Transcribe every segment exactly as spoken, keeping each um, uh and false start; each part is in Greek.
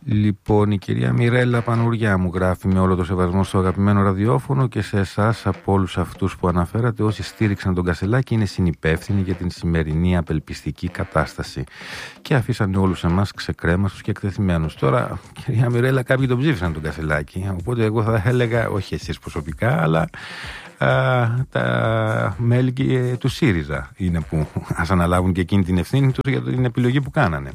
Λοιπόν, η κυρία Μιρέλα Πανουριά μου γράφει με όλο το σεβασμό στο αγαπημένο ραδιόφωνο και σε εσάς από όλους αυτούς που αναφέρατε, όσοι στήριξαν τον Κασελάκη είναι συνυπεύθυνοι για την σημερινή απελπιστική κατάσταση και αφήσαν όλους εμάς ξεκρέμαστους και εκτεθειμένους. Τώρα, κυρία Μιρέλα, κάποιοι τον ψήφισαν τον Κασελάκη, οπότε εγώ θα έλεγα, όχι εσείς προσωπικά, αλλά α, τα μέλη του ΣΥΡΙΖΑ είναι που ας αναλάβουν και εκείνη την ευθύνη τους για την επιλογή που κάνανε.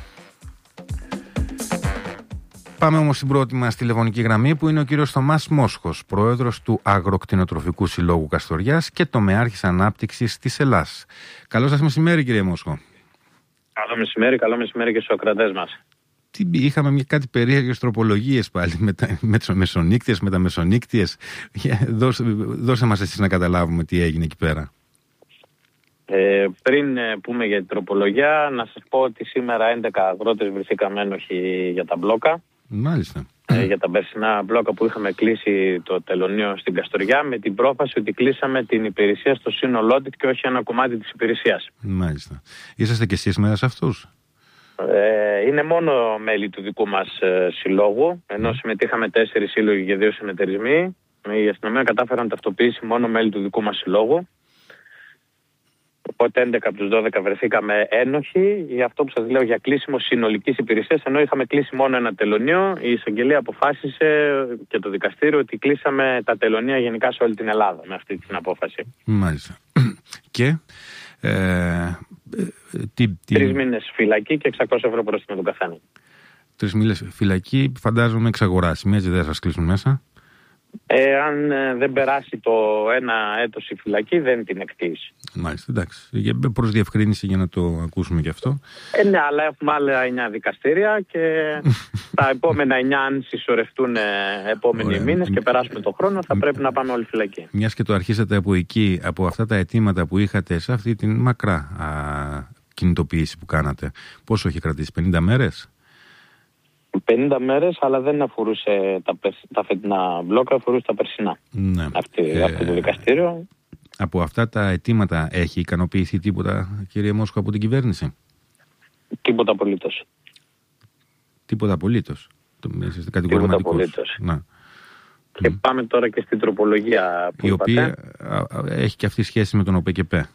Πάμε όμως στην πρώτη μας τηλεφωνική γραμμή που είναι ο κύριος Θωμάς Μόσχος, πρόεδρος του Αγροκτηνοτροφικού Συλλόγου Καστοριάς και τομεάρχης ανάπτυξης της Ελλάς. Καλό σας μεσημέρι, κύριε Μόσχο. Καλό μεσημέρι, καλό μεσημέρι και στους ακροατές μας. Τι, είχαμε μια, κάτι περίεργες τροπολογίες πάλι με τα με μεσονύκτιες, με τα μεσονύκτιες. Δώσε, δώσε μας εσείς να καταλάβουμε τι έγινε εκεί πέρα. Ε, πριν ε, πούμε για την τροπολογία, να σας πω ότι σήμερα έντεκα αγρότες βρεθήκαμε ένοχοι για τα μπλόκα. Μάλιστα. Ε, για τα περσινά μπλόκα που είχαμε κλείσει το τελωνείο στην Καστοριά, με την πρόφαση ότι κλείσαμε την υπηρεσία στο σύνολό της και όχι ένα κομμάτι της υπηρεσίας. Μάλιστα. Είσαστε κι εσείς μέσα σε αυτούς? Ε, είναι μόνο μέλη του δικού μας ε, συλλόγου, ενώ συμμετείχαμε τέσσερις σύλλογοι και δύο συνεταιρισμοί. Η αστυνομία κατάφερε να ταυτοποιήσει μόνο μέλη του δικού μας συλλόγου. Οπότε έντεκα από τους δώδεκα βρεθήκαμε ένοχοι για αυτό που σας λέω, για κλείσιμο συνολικής υπηρεσίας, ενώ είχαμε κλείσει μόνο ένα τελωνείο. Η εισαγγελία αποφάσισε και το δικαστήριο ότι κλείσαμε τα τελωνεία γενικά σε όλη την Ελλάδα με αυτή την απόφαση. Μάλιστα. Και ε, τι, τι... Τρεις μήνες φυλακή και εξακόσια ευρώ πρόστιμο τον καθένα. Τρεις μήνες φυλακή, φαντάζομαι εξαγοράσιμη, έτσι δεν θα σας κλείσουν μέσα. Ε, αν ε, δεν περάσει το ένα έτος η φυλακή, δεν την εκτίσει. Μάλιστα, εντάξει. Προς διευκρίνηση για να το ακούσουμε και αυτό. Ε, ναι, αλλά έχουμε άλλα εννιά δικαστήρια και τα επόμενα εννιά, αν συσσωρευτούν ε, επόμενοι μήνες και περάσουμε το χρόνο, θα πρέπει να πάμε όλοι φυλακή. Μιας και το αρχίσατε από εκεί, από αυτά τα αιτήματα που είχατε σε αυτή την μακρά α, κινητοποίηση που κάνατε, πόσο έχει κρατήσει, πενήντα μέρες? πενήντα μέρες, αλλά δεν αφορούσε τα, τα φετινά μπλόκα, αφορούσε τα περσινά. Ναι. Αυτή, ε, αυτό το δικαστήριο. Από αυτά τα αιτήματα έχει ικανοποιηθεί τίποτα, κύριε Μόσχο, από την κυβέρνηση? Τίποτα απολύτως. Τίποτα απολύτως. Τίποτα απολύτως. Να. Και mm. πάμε τώρα και στην τροπολογία που η είπατε. οποία έχει και αυτή σχέση με τον ΟΠΕΚΕΠΕ.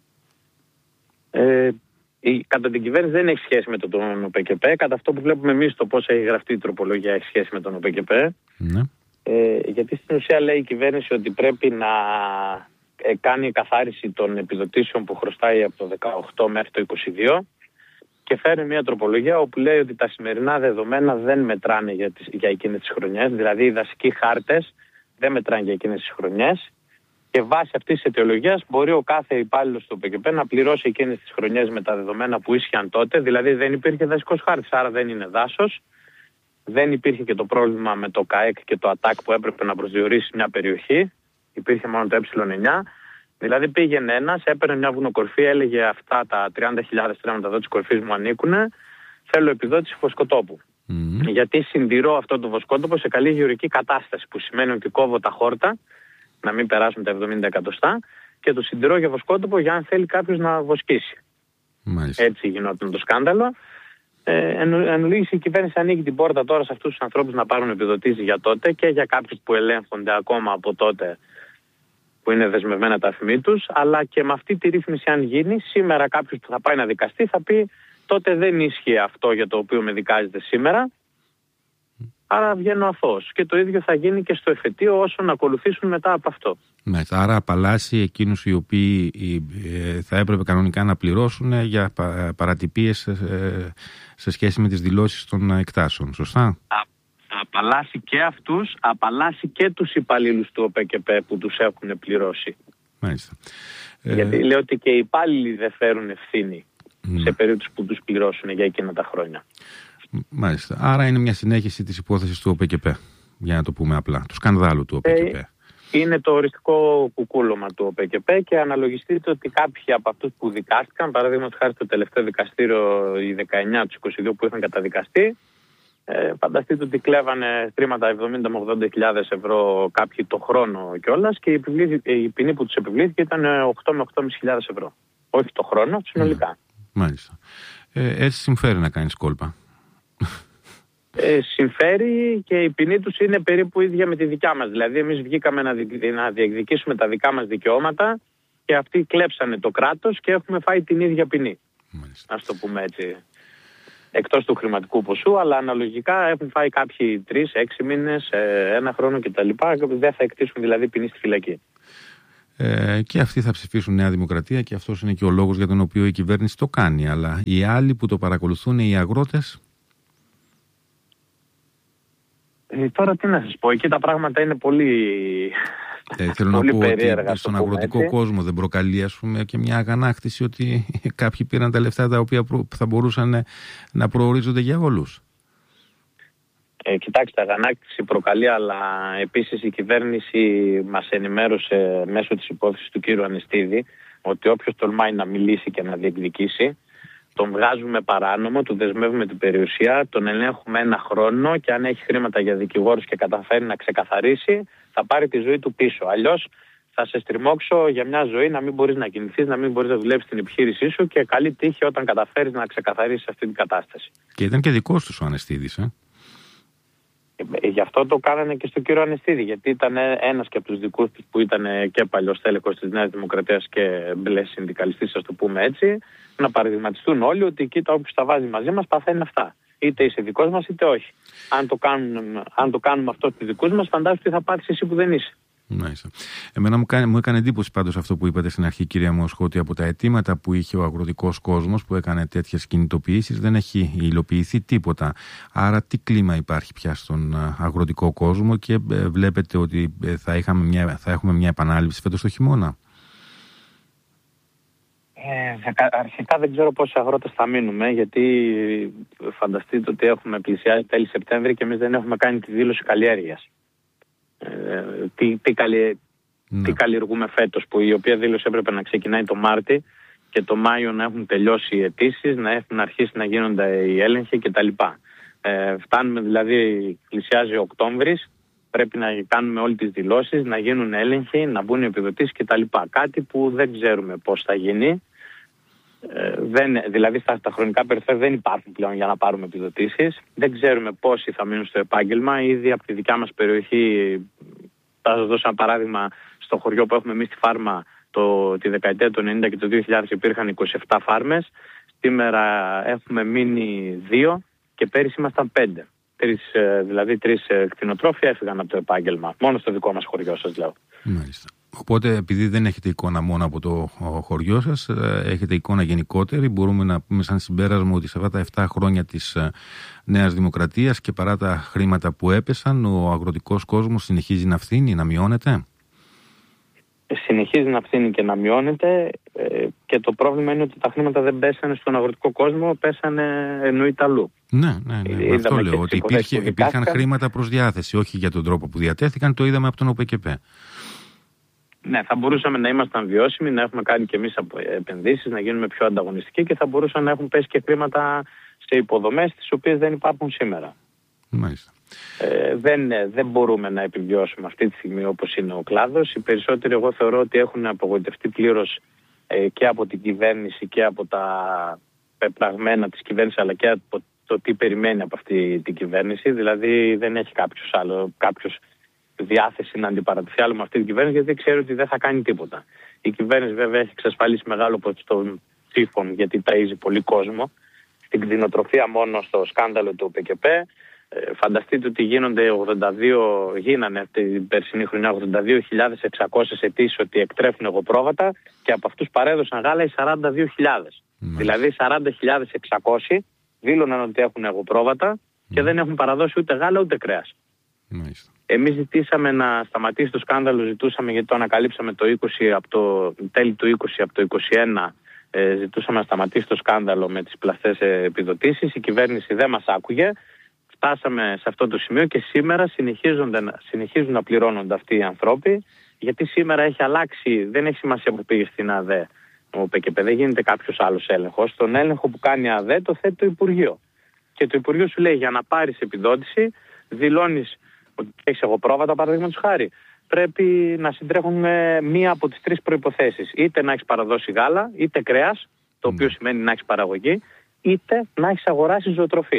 Ε, Η, κατά την κυβέρνηση δεν έχει σχέση με τον ΟΠΕΚΕΠΕ. Κατά αυτό που βλέπουμε εμείς, το πώς έχει γραφτεί η τροπολογία έχει σχέση με τον ΟΠΕΚΕΠΕ. Ναι. Ε, γιατί στην ουσία λέει η κυβέρνηση ότι πρέπει να ε, κάνει καθάριση των επιδοτήσεων που χρωστάει από το δεκαοκτώ μέχρι το είκοσι δύο και φέρνει μια τροπολογία όπου λέει ότι τα σημερινά δεδομένα δεν μετράνε για, τις, για εκείνες τις χρονιές. Δηλαδή οι δασικοί χάρτες δεν μετράνε για εκείνες τις χρονιές. Και βάσει αυτής της αιτιολογίας μπορεί ο κάθε υπάλληλος του ΟΠΕΚΕΠΕ να πληρώσει εκείνες τις χρονιές με τα δεδομένα που ίσχυαν τότε. Δηλαδή δεν υπήρχε δασικός χάρτης, άρα δεν είναι δάσος. Δεν υπήρχε και το πρόβλημα με το ΚΑΕΚ και το ΑΤΑΚ που έπρεπε να προσδιορίσει μια περιοχή. Υπήρχε μόνο το ε εννιά. Δηλαδή πήγαινε ένας, έπαιρνε μια βουνοκορφή, έλεγε αυτά τα τριάντα χιλιάδες τρέμματα εδώ της κορφής μου ανήκουν. Θέλω επιδότηση βοσκοτόπου. Mm. Γιατί συντηρώ αυτό το βοσκότοπο σε καλή γεωργική κατάσταση, που σημαίνει ότι κόβω τα χόρτα, να μην περάσουν τα εβδομήντα εκατοστά, και το συντηρώ για βοσκότοπο για αν θέλει κάποιος να βοσκήσει. Μάλιστα. Έτσι γινόταν το σκάνδαλο. Ε, εν, εν ολίγης η κυβέρνηση ανοίγει την πόρτα τώρα σε αυτούς τους ανθρώπους να πάρουν επιδοτήσεις για τότε και για κάποιους που ελέγχονται ακόμα από τότε που είναι δεσμευμένα τα αφημί τους, αλλά και με αυτή τη ρύθμιση αν γίνει, σήμερα κάποιος που θα πάει να δικαστεί θα πει τότε δεν ίσχυε αυτό για το οποίο με δικάζετε σήμερα, άρα βγαίνω αθώος. Και το ίδιο θα γίνει και στο εφετείο όσων ακολουθήσουν μετά από αυτό. Ναι, άρα απαλλάσσει εκείνους οι οποίοι ε, θα έπρεπε κανονικά να πληρώσουν για πα, παρατυπίες ε, σε σχέση με τις δηλώσεις των εκτάσεων, σωστά? Α, απαλλάσσει και αυτούς, απαλλάσσει και τους υπαλλήλους του ΟΠΕΚΕΠΕ που τους έχουν πληρώσει. Μάλιστα. Γιατί ε... λέω ότι και οι υπάλληλοι δεν φέρουν ευθύνη mm. σε περίπτωση που τους πληρώσουν για εκείνα τα χρόνια. Μάλιστα. Άρα είναι μια συνέχιση της υπόθεσης του ΟΠΕΚΕΠΕ, για να το πούμε απλά, του σκανδάλου του ΟΠΕΚΕΠΕ. Ε, είναι το οριστικό κουκούλωμα του ΟΠΕΚΕΠΕ και αναλογιστείτε ότι κάποιοι από αυτούς που δικάστηκαν, παραδείγματος χάρη στο τελευταίο δικαστήριο, οι δεκαεννιά από τους είκοσι δύο που είχαν καταδικαστεί, ε, φανταστείτε ότι κλέβανε χρήματα εβδομήντα με ογδόντα χιλιάδες ευρώ κάποιοι το χρόνο κιόλας και η, η ποινή που τους επιβλήθηκε ήταν οκτώ με οκτώ χιλιάδες πεντακόσια ευρώ. Όχι το χρόνο, συνολικά. Mm. Μάλιστα. Ε, έτσι συμφέρει να κάνεις κόλπα. Ε, συμφέρει και η ποινή τους είναι περίπου ίδια με τη δικιά μας. Δηλαδή εμείς βγήκαμε να, δι, να διεκδικήσουμε τα δικά μας δικαιώματα και αυτοί κλέψανε το κράτος και έχουμε φάει την ίδια ποινή. Ας το πούμε έτσι. Εκτός του χρηματικού ποσού, αλλά αναλογικά έχουν φάει κάποιοι τρεις, έξι μήνες, ένα χρόνο κτλ. Δεν θα εκτίσουν δηλαδή ποινή στη φυλακή. Ε, και αυτοί θα ψηφίσουν Νέα Δημοκρατία και αυτός είναι και ο λόγος για τον οποίο η κυβέρνηση το κάνει. Αλλά οι άλλοι που το παρακολουθούν, οι αγρότες. Ε, τώρα τι να σας πω, εκεί τα πράγματα είναι πολύ, ε, θέλω πολύ να πω περίεργα. Ότι στον αγροτικό έτσι. κόσμο δεν προκαλεί, ας πούμε, και μια αγανάκτηση ότι κάποιοι πήραν τα λεφτά τα οποία θα μπορούσαν να προορίζονται για όλους. Ε, κοιτάξτε, αγανάκτηση προκαλεί, αλλά επίσης η κυβέρνηση μας ενημέρωσε μέσω της υπόθεσης του κύριου Ανεστίδη ότι όποιος τολμάει να μιλήσει και να διεκδικήσει, τον βγάζουμε παράνομο, του δεσμεύουμε την περιουσία, τον ελέγχουμε ένα χρόνο και αν έχει χρήματα για δικηγόρους και καταφέρει να ξεκαθαρίσει, θα πάρει τη ζωή του πίσω. Αλλιώς θα σε στριμώξω για μια ζωή να μην μπορείς να κινηθείς, να μην μπορείς να δουλέψεις την επιχείρησή σου και καλή τύχη όταν καταφέρεις να ξεκαθαρίσεις αυτή την κατάσταση. Και ήταν και δικός τους ο Ανεστίδης, ε? Ε, γι' αυτό το κάνανε και στον κύριο Ανεστίδη, γιατί ήταν ένας και από τους δικούς τους που ήταν και παλιός τέλεχος της Νέας Δημοκρατίας και μπλε συνδικαλιστής, ας το πούμε έτσι, να παραδειγματιστούν όλοι ότι κοίτα, όποιος τα βάζει μαζί μας παθαίνει αυτά. Είτε είσαι δικός μας είτε όχι. Αν το κάνουμε, αν το κάνουμε αυτό στους δικούς μας, φαντάζομαι τι θα πάθεις εσύ που δεν είσαι. Μάλιστα. Εμένα μου, κάνει, μου έκανε εντύπωση πάντως αυτό που είπατε στην αρχή, κυρία Μόσχο, ότι από τα αιτήματα που είχε ο αγροτικός κόσμος που έκανε τέτοιες κινητοποιήσεις δεν έχει υλοποιηθεί τίποτα. Άρα τι κλίμα υπάρχει πια στον αγροτικό κόσμο και ε, βλέπετε ότι θα, είχαμε μια, θα έχουμε μια επανάληψη φέτος το χειμώνα. Ε, αρχικά δεν ξέρω πόσοι αγρότες θα μείνουμε, γιατί φανταστείτε ότι έχουμε πλησιάσει τέλη Σεπτέμβρη και εμείς δεν έχουμε κάνει τη δήλωση καλλιέργειας. Ε, τι, τι, καλλι... ναι. τι καλλιεργούμε φέτος, που η οποία δήλωση έπρεπε να ξεκινάει το Μάρτι και το Μάιο να έχουν τελειώσει οι αιτήσεις, να έχουν αρχίσει να γίνονται οι έλεγχοι κτλ. Ε, φτάνουμε δηλαδή, πλησιάζει ο Οκτώβρης, πρέπει να κάνουμε όλες τις δηλώσεις, να γίνουν έλεγχοι, να μπουν οι επιδοτήσεις κτλ. Κάτι που δεν ξέρουμε πώς θα γίνει. Ε, δεν, δηλαδή στα, στα χρονικά περιθώρια δεν υπάρχουν πλέον για να πάρουμε επιδοτήσεις. Δεν ξέρουμε πόσοι θα μείνουν στο επάγγελμα. Ήδη από τη δικιά μας περιοχή, θα σας δώσω ένα παράδειγμα, στο χωριό που έχουμε εμείς τη φάρμα το, τη δεκαετία του ενενήντα και το δύο χιλιάδες υπήρχαν είκοσι επτά φάρμες. Σήμερα έχουμε μείνει δύο και πέρυσι ήμασταν πέντε. Τρεις, δηλαδή τρεις κτηνοτρόφοι έφυγαν από το επάγγελμα. Μόνο στο δικό μας χωριό, σας λέω. Μάλιστα. Οπότε, επειδή δεν έχετε εικόνα μόνο από το χωριό σας, έχετε εικόνα γενικότερη, μπορούμε να πούμε σαν συμπέρασμα ότι σε αυτά τα επτά χρόνια της Νέας Δημοκρατίας και παρά τα χρήματα που έπεσαν, ο αγροτικός κόσμος συνεχίζει να φθήνει, να μειώνεται. Συνεχίζει να φθήνει και να μειώνεται και το πρόβλημα είναι ότι τα χρήματα δεν πέσανε στον αγροτικό κόσμο, πέσανε εννοείται αλλού. Ναι, ναι, ναι. Αυτό λέω, ότι υπήρχε, υπήρχαν χρήματα προς διάθεση, όχι για τον τρόπο που διατέθηκαν, το είδαμε από τον ΟΠΕΚΕΠ. Ναι, θα μπορούσαμε να ήμασταν βιώσιμοι, να έχουμε κάνει και εμείς επενδύσεις, να γίνουμε πιο ανταγωνιστικοί και θα μπορούσαν να έχουν πέσει και χρήματα σε υποδομές τις οποίες δεν υπάρχουν σήμερα. Μάλιστα. Ε, δεν, δεν μπορούμε να επιβιώσουμε αυτή τη στιγμή όπως είναι ο κλάδος. Οι περισσότεροι εγώ θεωρώ ότι έχουν απογοητευτεί πλήρως ε, και από την κυβέρνηση και από τα πεπραγμένα της κυβέρνησης, αλλά και από το τι περιμένει από αυτή την κυβέρνηση. Δηλαδή δεν έχει κάποιος άλλο, κάποιος διάθεση να αντιπαρατηθεί άλλο με αυτή την κυβέρνηση, γιατί ξέρει ότι δεν θα κάνει τίποτα. Η κυβέρνηση βέβαια έχει εξασφαλίσει μεγάλο ποσοστό ψήφων, γιατί ταΐζει πολύ κόσμο. Στην κτηνοτροφία μόνο στο σκάνδαλο του ΟΠΕΚΕΠ. Ε, φανταστείτε ότι γίνονται ογδόντα δύο, γίνανε την περσινή χρονιά ογδόντα δύο χιλιάδες εξακόσιες αιτήσεις ότι εκτρέφουν εγωπρόβατα και από αυτούς παρέδωσαν γάλα οι σαράντα δύο χιλιάδες. Mm. Δηλαδή σαράντα χιλιάδες εξακόσιοι δήλωναν ότι έχουν εγωπρόβατα mm. και δεν έχουν παραδώσει ούτε γάλα ούτε κρέας. Mm. Εμείς ζητήσαμε να σταματήσει το σκάνδαλο, ζητούσαμε, γιατί το ανακαλύψαμε το είκοσι, από το τέλη του είκοσι, από το είκοσι ένα ε, ζητούσαμε να σταματήσει το σκάνδαλο με τις πλαστές επιδοτήσεις. Η κυβέρνηση δεν μας άκουγε. Φτάσαμε σε αυτό το σημείο και σήμερα συνεχίζουν να πληρώνονται αυτοί οι άνθρωποι, γιατί σήμερα έχει αλλάξει, δεν έχει σημασία που πήγε στην ΑΔΕ ο ΟΠΕΚΕΠ, δεν γίνεται κάποιος άλλος έλεγχος. Τον έλεγχο που κάνει η ΑΔΕ το θέτει το Υπουργείο. Και το Υπουργείο σου λέει για να πάρεις επιδότηση, δηλώνεις ότι έχεις εγωπρόβατα, παραδείγματος χάρη. Πρέπει να συντρέχουν μία από τις τρεις προϋποθέσεις. Είτε να έχεις παραδώσει γάλα, είτε κρέας, το οποίο σημαίνει να έχεις παραγωγή, είτε να έχεις αγοράσει ζωοτροφή.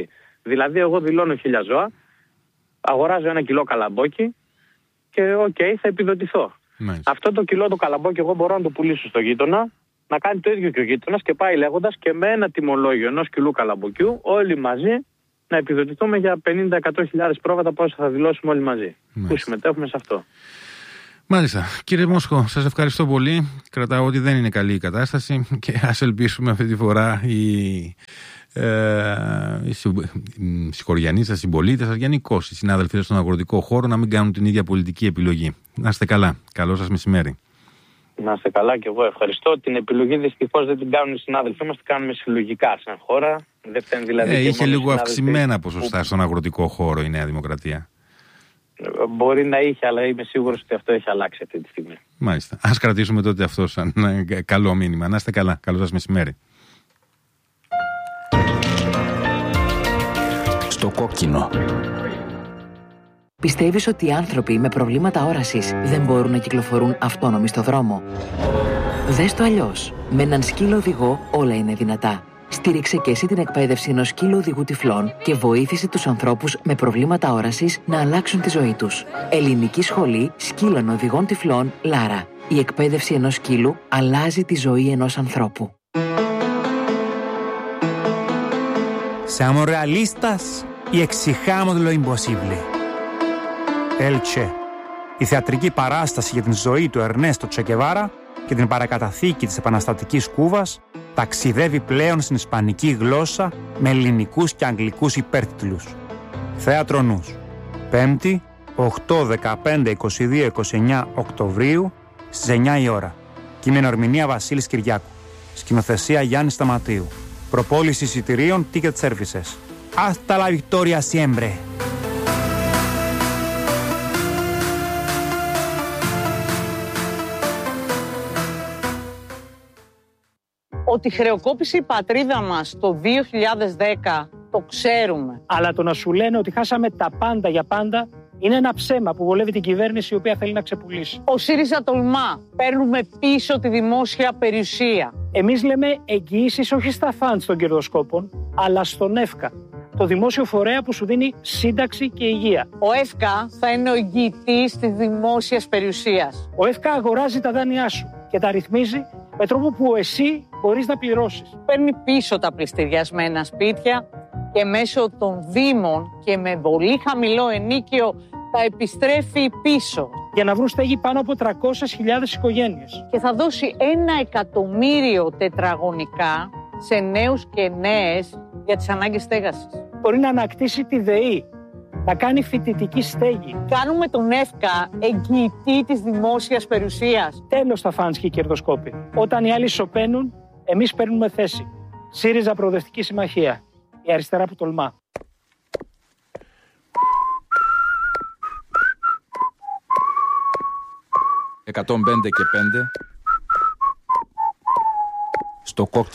Δηλαδή, εγώ δηλώνω χίλια ζώα, αγοράζω ένα κιλό καλαμπόκι και οκ, okay, θα επιδοτηθώ. Μάλιστα. Αυτό το κιλό το καλαμπόκι εγώ μπορώ να το πουλήσω στο γείτονα, να κάνει το ίδιο και ο γείτονας και πάει λέγοντας και με ένα τιμολόγιο ενός κιλού καλαμποκιού όλοι μαζί να επιδοτηθούμε για πενήντα με εκατό χιλιάδες πρόβατα πόσα θα δηλώσουμε όλοι μαζί. Μάλιστα. Που συμμετέχουμε σε αυτό. Μάλιστα. Κύριε Μόσχο, σας ευχαριστώ πολύ. Κρατάω ότι δεν είναι καλή η κατάσταση και ας ελπίσουμε αυτή τη φορά οι, ε, οι συγχωριανοί σας, οι συμπολίτες σας, γενικώς οι συνάδελφοι στον αγροτικό χώρο να μην κάνουν την ίδια πολιτική επιλογή. Να είστε καλά. Καλό σας μεσημέρι. Να είστε καλά και εγώ ευχαριστώ. Την επιλογή δυστυχώς δεν την κάνουν οι συνάδελφοί μας, την κάνουμε συλλογικά σαν χώρα. Δεν φταίνει δηλαδή. Ε, είχε λίγο αυξημένα ποσοστά που... στον αγροτικό χώρο η Νέα Δημοκρατία. Μπορεί να είχε, αλλά είμαι σίγουρος ότι αυτό έχει αλλάξει αυτή τη στιγμή. Μάλιστα. Ας κρατήσουμε τότε αυτό σαν καλό μήνυμα. Να είστε καλά. Καλό σας μεσημέρι. Στο κόκκινο. Πιστεύεις ότι οι άνθρωποι με προβλήματα όρασης δεν μπορούν να κυκλοφορούν αυτόνομοι στο δρόμο? Δες το αλλιώς. Με έναν σκύλο οδηγό όλα είναι δυνατά. Στήριξε και εσύ την εκπαίδευση ενός σκύλου οδηγού τυφλών και βοήθησε τους ανθρώπους με προβλήματα όρασης να αλλάξουν τη ζωή τους. Ελληνική Σχολή Σκύλων Οδηγών Τυφλών Λάρα. Η εκπαίδευση ενός σκύλου αλλάζει τη ζωή ενός ανθρώπου. Siamo realistas y exijamos lo imposible. Έλτσε. Η θεατρική παράσταση για την ζωή του Ερνέστο Τσε Γκεβάρα και την παρακαταθήκη της επαναστατικής Κούβας ταξιδεύει πλέον στην ισπανική γλώσσα με ελληνικούς και αγγλικούς υπέρτιτλους. Θέατρο Νους. Πέμπτη, οκτώ, δεκαπέντε, είκοσι δύο, είκοσι εννέα Οκτωβρίου στις εννιά η ώρα. Κείμενο ερμηνεία Βασίλης Κυριάκου. Σκηνοθεσία Γιάννη Σταματίου. Προπόληση εισιτηρίων Ticket Services. Hasta la victoria siempre. Ότι χρεοκόπησε η πατρίδα μας το δύο χιλιάδες δέκα, το ξέρουμε. Αλλά το να σου λένε ότι χάσαμε τα πάντα για πάντα είναι ένα ψέμα που βολεύει την κυβέρνηση η οποία θέλει να ξεπουλήσει. Ο ΣΥΡΙΖΑ τολμά. Παίρνουμε πίσω τη δημόσια περιουσία. Εμείς λέμε εγγυήσεις όχι στα φαντ των κερδοσκόπων, αλλά στον ΕΦΚΑ. Το δημόσιο φορέα που σου δίνει σύνταξη και υγεία. Ο ΕΦΚΑ θα είναι ο εγγυητής της δημόσιας περιουσίας. Ο ΕΦΚΑ αγοράζει τα δάνειά σου και τα ρυθμίζει με τρόπο που εσύ μπορείς να πληρώσεις. Παίρνει πίσω τα πληστηριασμένα σπίτια και μέσω των δήμων και με πολύ χαμηλό ενίκιο τα επιστρέφει πίσω. Για να βρουν στέγη πάνω από τριακόσιες χιλιάδες οικογένειες. Και θα δώσει ένα εκατομμύριο τετραγωνικά σε νέους και νέες για τις ανάγκες στέγασης. Μπορεί να ανακτήσει τη ΔΕΗ, να κάνει φοιτητική στέγη. Κάνουμε τον ΕΦΚΑ εγγυητή της δημόσιας περιουσίας. Τέλος τα φαντς και οι κερδοσκόποι. Όταν οι άλλοι σωπαίνουν, εμείς παίρνουμε θέση. ΣΥΡΙΖΑ Προοδευτική Συμμαχία. Η αριστερά που τολμά. εκατόν πέντε και πέντε. Στο κόκκινο.